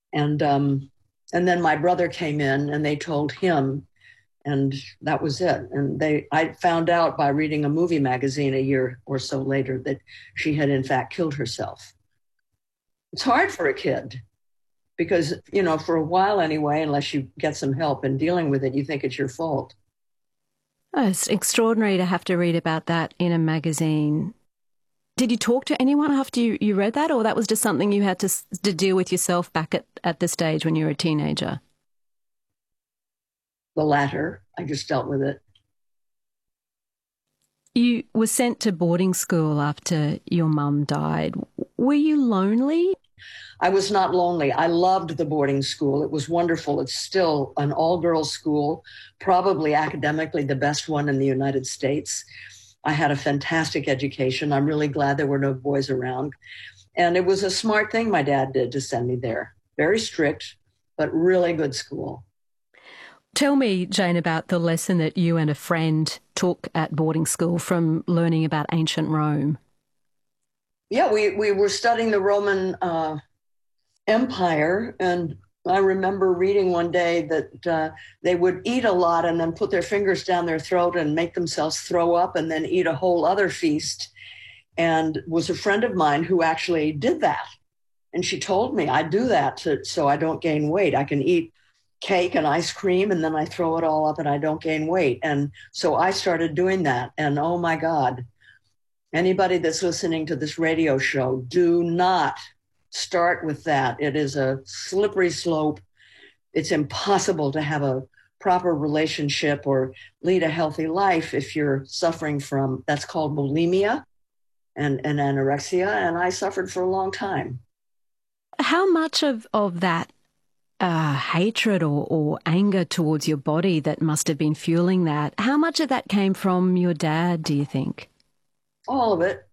And and then my brother came in and they told him, and that was it. And I found out by reading a movie magazine a year or so later that she had in fact killed herself. It's hard for a kid because, you know, for a while anyway, unless you get some help in dealing with it, you think it's your fault. Oh, it's extraordinary to have to read about that in a magazine. Did you talk to anyone after you read that, or that was just something you had to deal with yourself back at the stage when you were a teenager? The latter. I just dealt with it. You were sent to boarding school after your mum died. Were you lonely? I was not lonely. I loved the boarding school. It was wonderful. It's still an all-girls school, probably academically the best one in the United States. I had a fantastic education. I'm really glad there were no boys around. And it was a smart thing my dad did to send me there. Very strict, but really good school. Tell me, Jane, about the lesson that you and a friend took at boarding school from learning about ancient Rome. Yeah, we were studying the Roman Empire, and I remember reading one day that they would eat a lot and then put their fingers down their throat and make themselves throw up and then eat a whole other feast. And it was a friend of mine who actually did that. And she told me, I do that so I don't gain weight. I can eat cake and ice cream and then I throw it all up and I don't gain weight. And so I started doing that. And oh my God, anybody that's listening to this radio show, do not start with that. It is a slippery slope. It's impossible to have a proper relationship or lead a healthy life if you're suffering from, that's called bulimia and anorexia. And I suffered for a long time. How much of that hatred or anger towards your body that must have been fueling that, how much of that came from your dad, do you think? All of it.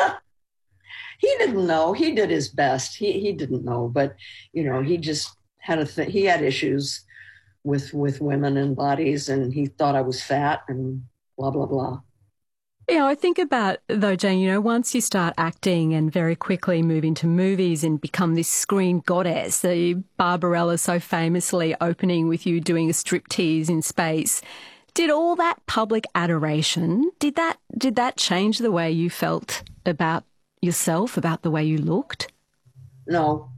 He didn't know. He did his best. He didn't know, but you know, he just had he had issues with women and bodies, and he thought I was fat and blah blah blah. Yeah, I think about, though, Jane, you know, once you start acting and very quickly move into movies and become this screen goddess, the Barbarella so famously opening with you doing a striptease in space, did all that public adoration, did that change the way you felt about yourself, about the way you looked? No.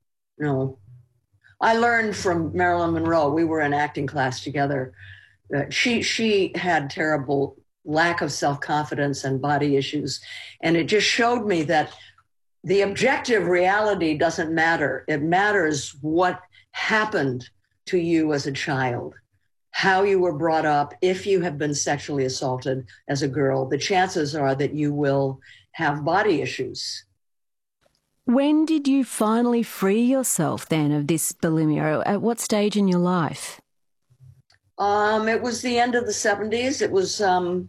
I learned from Marilyn Monroe. We were in acting class together. She had terrible lack of self-confidence and body issues. And it just showed me that the objective reality doesn't matter. It matters what happened to you as a child, how you were brought up. If you have been sexually assaulted as a girl, the chances are that you will have body issues. When did you finally free yourself then of this bulimia? At what stage in your life? It was the end of the 70s. It was,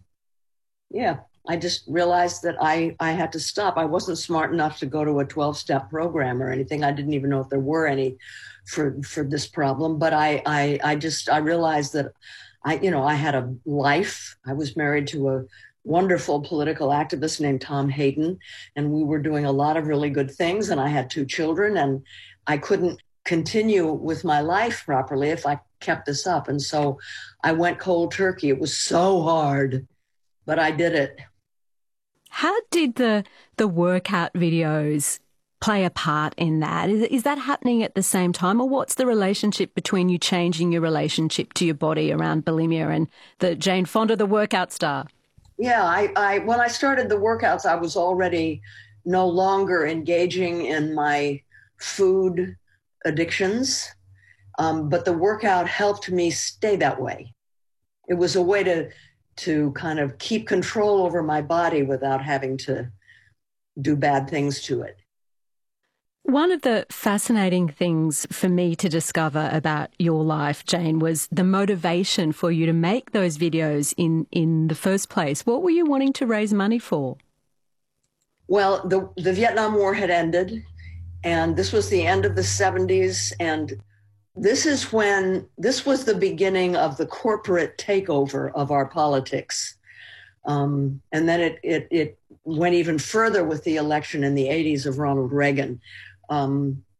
I just realized that I had to stop. I wasn't smart enough to go to a 12-step program or anything. I didn't even know if there were any for this problem. But I realized that I had a life. I was married to a wonderful political activist named Tom Hayden, and we were doing a lot of really good things. And I had 2 children, and I couldn't continue with my life properly if I kept this up. And so I went cold turkey. It was so hard, but I did it. How did the workout videos play a part in that? Is that happening at the same time, or what's the relationship between you changing your relationship to your body around bulimia and the Jane Fonda, the workout star? Yeah, I when I started the workouts, I was already no longer engaging in my food addictions, but the workout helped me stay that way. It was a way to kind of keep control over my body without having to do bad things to it. One of the fascinating things for me to discover about your life, Jane, was the motivation for you to make those videos in the first place. What were you wanting to raise money for? Well, the Vietnam War had ended, and this was the end of the 70s, and this was the beginning of the corporate takeover of our politics. And then it went even further with the election in the 80s of Ronald Reagan.